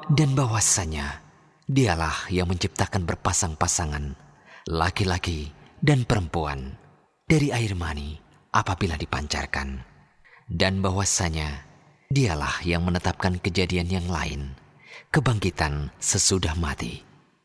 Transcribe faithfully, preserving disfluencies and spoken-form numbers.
dan bahwasanya dialah yang menciptakan berpasang-pasangan laki-laki dan perempuan dari air mani apabila dipancarkan, dan bahwasanya dialah yang menetapkan kejadian yang lain, kebangkitan sesudah mati.